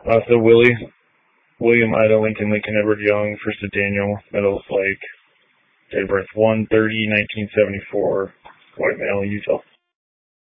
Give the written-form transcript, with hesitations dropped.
So William Ida Lincoln, Lincoln Edward Young, first of Daniel, Meadows Lake, date of birth 1/30/1974, white male, Utah.